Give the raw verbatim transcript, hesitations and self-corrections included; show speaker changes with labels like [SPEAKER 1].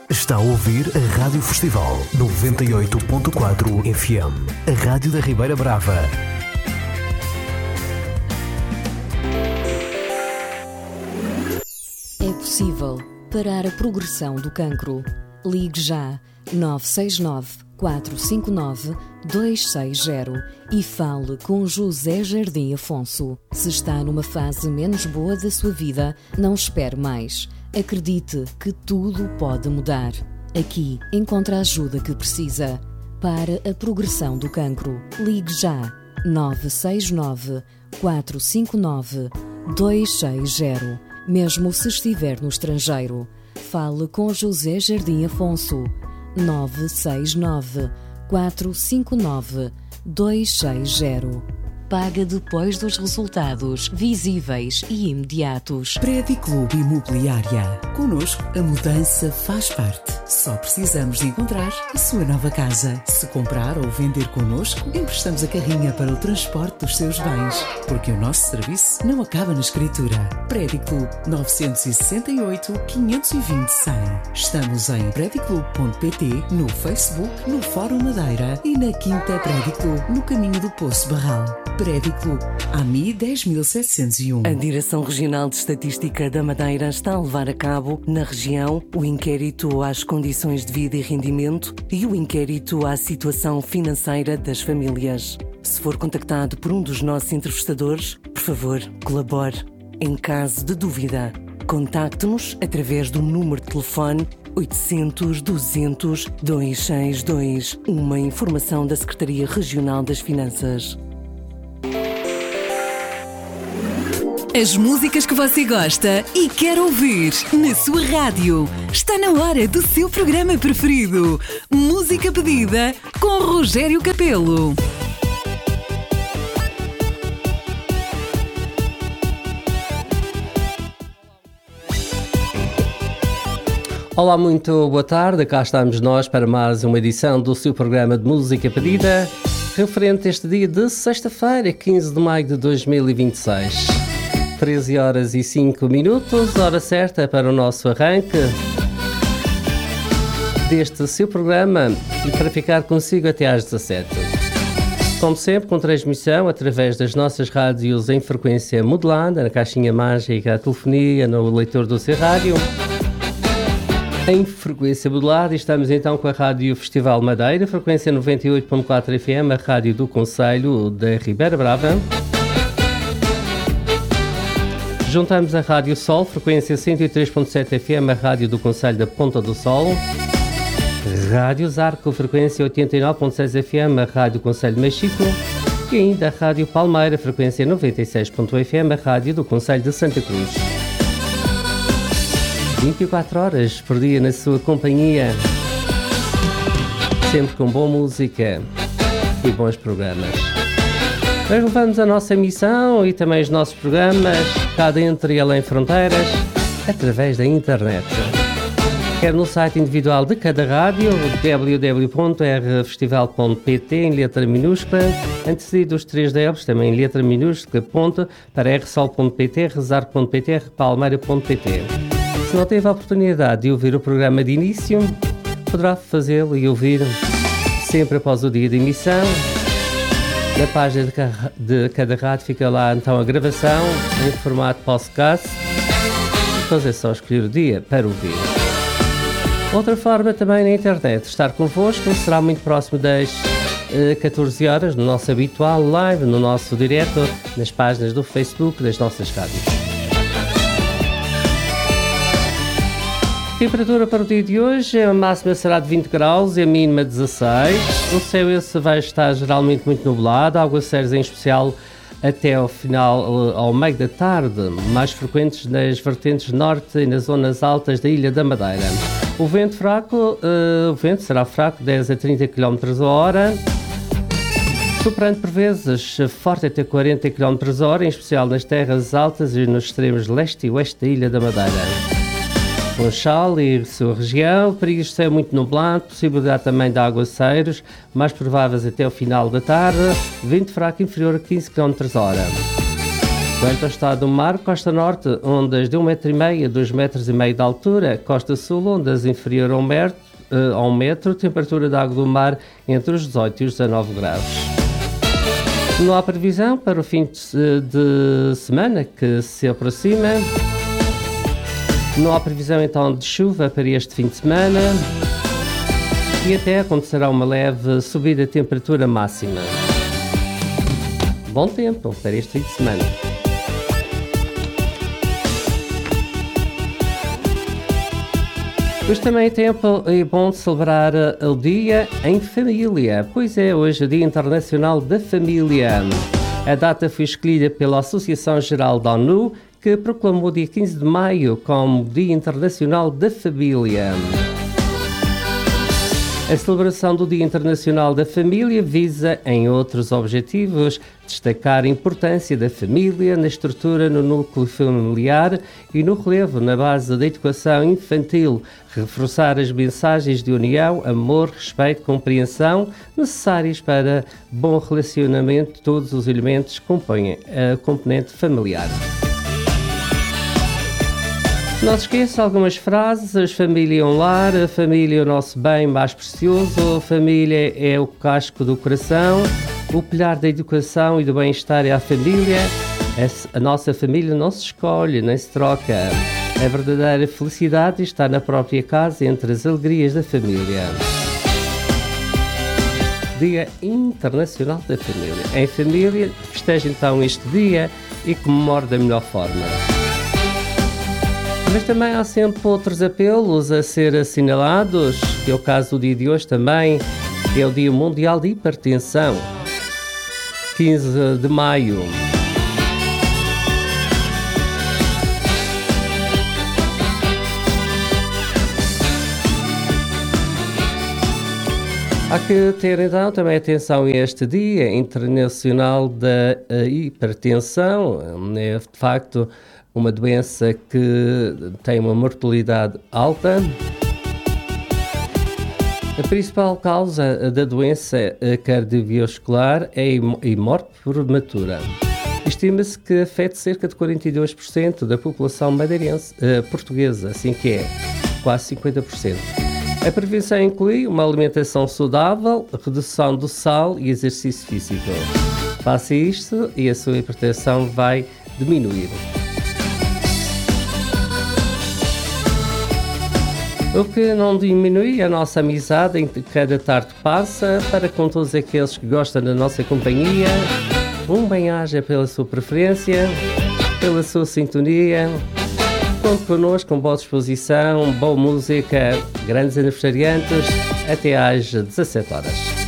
[SPEAKER 1] Está a ouvir a Rádio Festival noventa e oito ponto quatro F M, a Rádio da Ribeira Brava.
[SPEAKER 2] É possível parar a progressão do cancro. Ligue já nove seis nove, quatro cinco nove, dois seis zero e fale com José Jardim Afonso. Se está numa fase menos boa da sua vida, não espere mais. Acredite que tudo pode mudar. Aqui encontra a ajuda que precisa. Para a progressão do cancro, ligue já nove seis nove, quatro cinco nove, dois seis zero. Mesmo se estiver no estrangeiro, fale com José Jardim Afonso. nove seis nove, quatro cinco nove, dois seis zero. Paga depois dos resultados visíveis e imediatos.
[SPEAKER 3] Prédio Clube Imobiliária. Connosco, a mudança faz parte. Só precisamos de encontrar a sua nova casa. Se comprar ou vender connosco, emprestamos a carrinha para o transporte dos seus bens. Porque o nosso serviço não acaba na escritura. Prédio Clube nove seis oito, quinhentos e vinte, cem. Estamos em prédio clube ponto pt, no Facebook, no Fórum Madeira e na Quinta Prédio Clube, no caminho do Poço Barral. Prédio Clube, A M I dez mil setecentos e um.
[SPEAKER 4] A Direção Regional de Estatística da Madeira está a levar a cabo, na região, o inquérito às condições de vida e rendimento e o inquérito à situação financeira das famílias. Se for contactado por um dos nossos entrevistadores, por favor, colabore. Em caso de dúvida, contacte-nos através do número de telefone oitocentos, duzentos, duzentos e sessenta e dois. Uma informação da Secretaria Regional das Finanças.
[SPEAKER 5] As músicas que você gosta e quer ouvir na sua rádio. Está na hora do seu programa preferido. Música pedida com Rogério Capelo.
[SPEAKER 6] Olá, muito boa tarde. Cá estamos nós para mais uma edição do seu programa de Música Pedida, referente a este dia de sexta-feira, quinze de maio de dois mil e vinte e seis. treze horas e cinco minutos, hora certa para o nosso arranque deste seu programa e para ficar consigo até às dezassete. Como sempre, com transmissão através das nossas rádios em frequência modulada, na caixinha mágica, a telefonia, no leitor do seu rádio. Em frequência modulada, estamos então com a Rádio Festival Madeira, frequência noventa e oito ponto quatro F M, a rádio do Concelho da Ribeira Brava. Juntamos a Rádio Sol, frequência cento e três ponto sete F M, a rádio do Concelho da Ponta do Sol. Rádio Zarco, frequência oitenta e nove ponto seis F M, a rádio do Concelho de Mexico. E ainda a Rádio Palmeira, frequência noventa e seis ponto um F M, a rádio do Concelho de Santa Cruz. vinte e quatro horas por dia na sua companhia, sempre com boa música e bons programas. Nós levamos a nossa missão e também os nossos programas cá dentro e além fronteiras, através da internet. Quer no site individual de cada rádio, w w w ponto r festival ponto p t, em letra minúscula, antecedido os três Ws, também em letra minúscula, ponto, para r sol ponto p t, rezar ponto p t, palmeira ponto p t. Se não teve a oportunidade de ouvir o programa de início, poderá fazê-lo e ouvir sempre após o dia de emissão. Na página de, ca- de cada rádio fica lá então a gravação em formato podcast. Depois é só escolher o dia para ouvir. Outra forma também na internet, estar convosco, será muito próximo das eh, catorze horas, no nosso habitual live, no nosso direto, nas páginas do Facebook das nossas rádios. A temperatura para o dia de hoje, a máxima será de vinte graus e a mínima dezasseis. O céu esse vai estar geralmente muito nublado, aguaceiros em especial até ao final, ao meio da tarde, mais frequentes nas vertentes norte e nas zonas altas da Ilha da Madeira. O vento fraco, uh, o vento será fraco, dez a trinta quilómetros a hora, soprando por vezes forte até quarenta quilómetros a hora, em especial nas terras altas e nos extremos leste e oeste da Ilha da Madeira. Funchal e sua região, perigo de céu muito nublado, possibilidade também de aguaceiros, mais prováveis até o final da tarde, vento fraco inferior a quinze quilómetros a hora. Quanto ao estado do mar, costa norte, ondas de um metro e meio a dois metros e meio de altura, costa sul, ondas inferior a um metro, uh, a um metro, temperatura da água do mar entre os dezoito e os dezanove graus. Não há previsão para o fim de, de semana que se aproxima. Não há previsão então de chuva para este fim de semana. E até acontecerá uma leve subida de temperatura máxima. Bom tempo para este fim de semana. Hoje também é tempo e bom de celebrar o Dia em Família, pois é hoje o Dia Internacional da Família. A data foi escolhida pela Associação Geral da ONU, que proclamou o dia quinze de maio como Dia Internacional da Família. A celebração do Dia Internacional da Família visa, em outros objetivos, destacar a importância da família na estrutura no núcleo familiar e no relevo na base da educação infantil, reforçar as mensagens de união, amor, respeito, compreensão necessárias para bom relacionamento de todos os elementos que compõem a componente familiar. Não se esqueça algumas frases: a família é um lar, a família é o nosso bem mais precioso, a família é o casco do coração, o pilar da educação e do bem-estar é a família, a nossa família não se escolhe nem se troca, a verdadeira felicidade está na própria casa entre as alegrias da família. Dia Internacional da Família. Em família, festeja então este dia e comemore da melhor forma. Mas também há sempre outros apelos a ser assinalados, que é o caso do dia de hoje também, que é o Dia Mundial de Hipertensão, quinze de maio. Há que ter então também atenção a este Dia Internacional da Hipertensão. É de facto uma doença que tem uma mortalidade alta. A principal causa da doença cardiovascular é a morte prematura. Estima-se que afeta cerca de quarenta e dois por cento da população madeirense, uh, portuguesa, assim que é, quase cinquenta por cento. A prevenção inclui uma alimentação saudável, redução do sal e exercício físico. Faça isto e a sua hipertensão vai diminuir. O que não diminui a nossa amizade em cada tarde passa, para com todos aqueles que gostam da nossa companhia. Um bem-aja pela sua preferência, pela sua sintonia. Conte connosco com boa disposição, boa música, grandes aniversariantes, até às dezassete horas.